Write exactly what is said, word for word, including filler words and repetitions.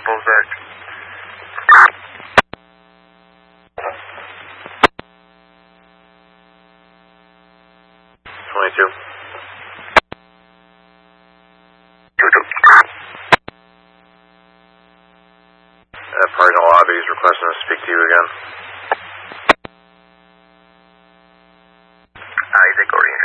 Bozak. twenty-two. Uh, Cardinal Lobby is requesting to speak to you again. Isaac Orion.